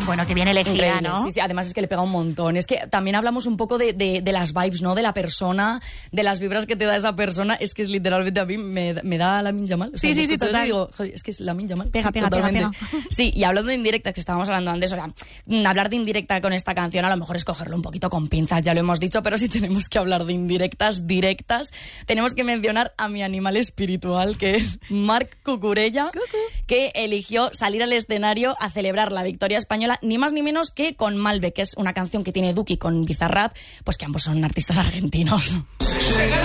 Bueno, que bien elegida, ¿no? Sí, además es que le pega un montón. Es que también hablamos un poco de las vibes, ¿no? De la persona, de las vibras que te da esa persona. Es que es literalmente a mí me da Lamine Yamal. O sea, sí, total. Digo, joder, es que es Lamine Yamal. Pega. Sí, y hablando de indirecta, que estábamos hablando antes, o sea, hablar de indirecta con esta canción a lo mejor es cogerlo un poquito con pinzas, ya lo hemos dicho, pero si tenemos que hablar de indirectas directas, tenemos que mencionar a mi animal espiritual, que es Marc Cucurella, que eligió salir al escenario a celebrar la victoria española, ni más ni menos que con Malbec, que es una canción que tiene Duki con Bizarrap, pues que ambos son artistas argentinos.